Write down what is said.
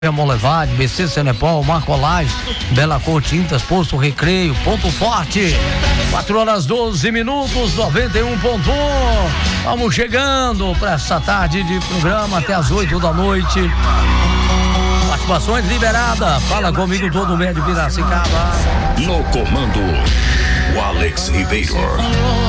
Molevade, BC Senepol, Marcolage, Bela Cor Tintas, Posto Recreio, Ponto Forte. 4h12, 91.1. Vamos chegando para essa tarde de programa até as 8 da noite. Participações liberadas. Fala comigo todo mundo de Piracicaba. No comando, o Alex Ribeiro.